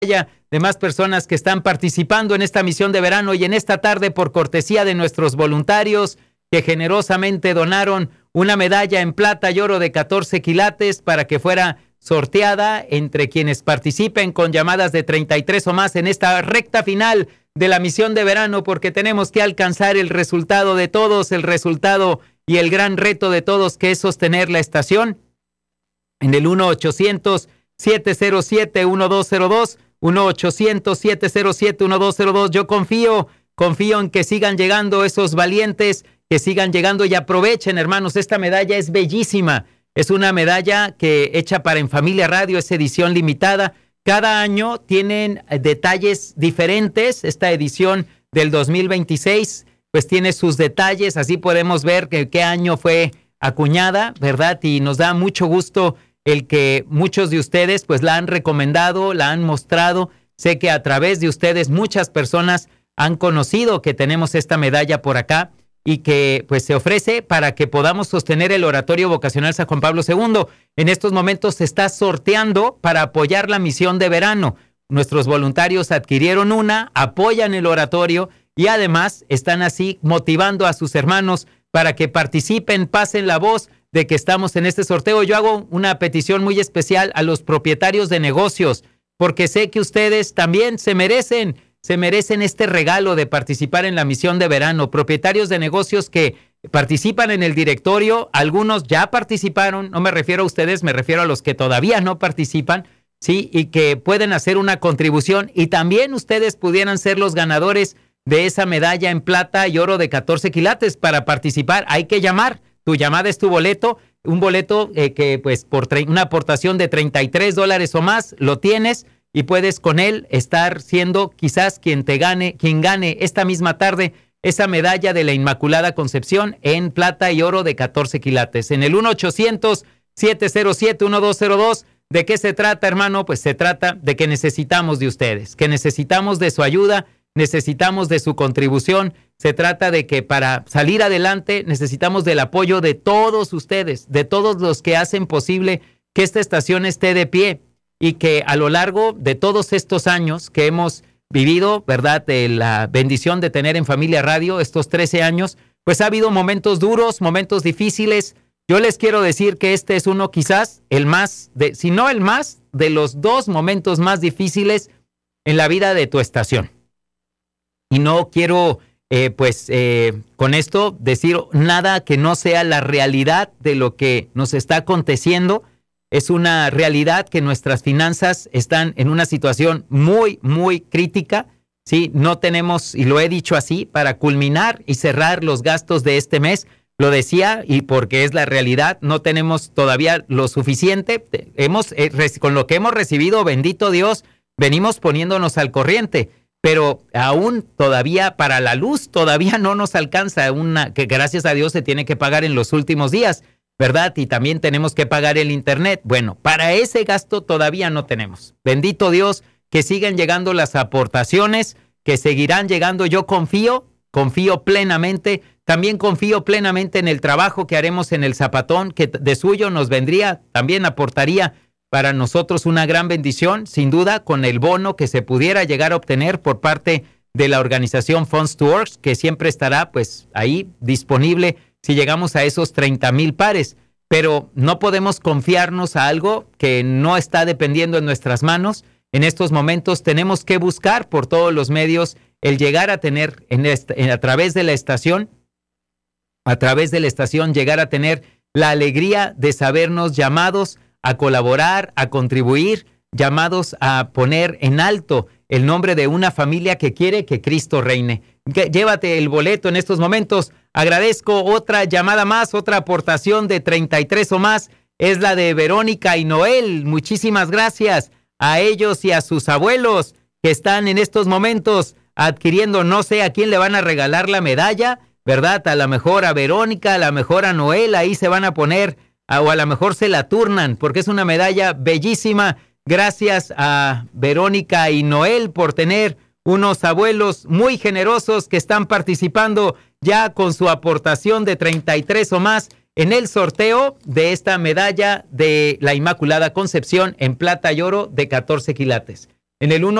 de más personas que están participando en esta misión de verano y en esta tarde por cortesía de nuestros voluntarios que generosamente donaron una medalla en plata y oro de 14 quilates para que fuera sorteada entre quienes participen con llamadas de 33 o más en esta recta final de la misión de verano, porque tenemos que alcanzar el resultado de todos, el resultado y el gran reto de todos, que es sostener la estación en el 1-800-707-1202, 1-800-707-1202. Yo confío en que sigan llegando esos valientes, que sigan llegando y aprovechen, hermanos. Esta medalla es bellísima. Es una medalla que hecha para En Familia Radio, es edición limitada. Cada año tienen detalles diferentes. Esta edición del 2026 pues tiene sus detalles. Así podemos ver qué año fue acuñada, ¿verdad? Y nos da mucho gusto el que muchos de ustedes pues la han recomendado, la han mostrado. Sé que a través de ustedes muchas personas han conocido que tenemos esta medalla por acá y que pues se ofrece para que podamos sostener el Oratorio Vocacional San Juan Pablo II. En estos momentos se está sorteando para apoyar la misión de verano. Nuestros voluntarios adquirieron una, apoyan el oratorio y además están así motivando a sus hermanos para que participen, pasen la voz de que estamos en este sorteo. Yo hago una petición muy especial a los propietarios de negocios, porque sé que ustedes también se merecen este regalo de participar en la misión de verano. Propietarios de negocios que participan en el directorio, algunos ya participaron, no me refiero a ustedes, me refiero a los que todavía no participan, sí, y que pueden hacer una contribución, y también ustedes pudieran ser los ganadores de esa medalla en plata y oro de 14 quilates. Para participar hay que llamar, tu llamada es tu boleto, un boleto que pues por una aportación de $33 o más lo tienes, y puedes con él estar siendo quizás quien gane esta misma tarde esa medalla de la Inmaculada Concepción en plata y oro de 14 quilates. En el 1-800-707-1202. ¿De qué se trata, hermano? Pues se trata de que necesitamos de ustedes, que necesitamos de su ayuda, necesitamos de su contribución. Se trata de que para salir adelante necesitamos del apoyo de todos ustedes, de todos los que hacen posible que esta estación esté de pie, y que a lo largo de todos estos años que hemos vivido, ¿verdad?, de la bendición de tener En Familia Radio, estos 13 años, pues ha habido momentos duros, momentos difíciles. Yo les quiero decir que este es uno quizás si no el más, de los 2 momentos más difíciles en la vida de tu estación. Y no quiero, con esto decir nada que no sea la realidad de lo que nos está aconteciendo. Es una realidad que nuestras finanzas están en una situación muy, muy crítica, ¿sí? No tenemos, y lo he dicho así, para culminar y cerrar los gastos de este mes. Lo decía, y porque es la realidad, no tenemos todavía lo suficiente. Con lo que hemos recibido, bendito Dios, venimos poniéndonos al corriente, pero aún todavía para la luz todavía no nos alcanza, que gracias a Dios se tiene que pagar en los últimos días, ¿verdad? Y también tenemos que pagar el internet. Bueno, para ese gasto todavía no tenemos. Bendito Dios, que sigan llegando las aportaciones, que seguirán llegando. Yo confío plenamente. También confío plenamente en el trabajo que haremos en el Zapatón, que de suyo nos vendría, también aportaría para nosotros una gran bendición, sin duda, con el bono que se pudiera llegar a obtener por parte de la organización Funds to Works, que siempre estará pues ahí disponible si llegamos a esos 30,000 pares. Pero no podemos confiarnos a algo que no está dependiendo en nuestras manos. En estos momentos tenemos que buscar por todos los medios el llegar a tener, a través de la estación, llegar a tener la alegría de sabernos llamados a colaborar, a contribuir, llamados a poner en alto el nombre de una familia que quiere que Cristo reine. Llévate el boleto en estos momentos. Agradezco otra llamada más, otra aportación de 33 o más. Es la de Verónica y Noel. Muchísimas gracias a ellos y a sus abuelos que están en estos momentos adquiriendo, no sé a quién le van a regalar la medalla, ¿verdad? A lo mejor a Verónica, a lo mejor a Noel, ahí se van a poner, o a lo mejor se la turnan, porque es una medalla bellísima. Gracias a Verónica y Noel por tener unos abuelos muy generosos que están participando ya con su aportación de 33 o más en el sorteo de esta medalla de la Inmaculada Concepción en plata y oro de 14 quilates. En el